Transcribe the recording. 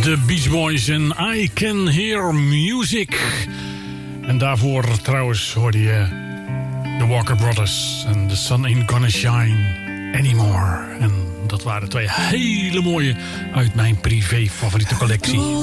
de Beach Boys en I Can Hear Music. En daarvoor trouwens hoorde je de Walker Brothers en The Sun Ain't Gonna Shine Anymore. En dat waren twee hele mooie uit mijn privé favoriete collectie.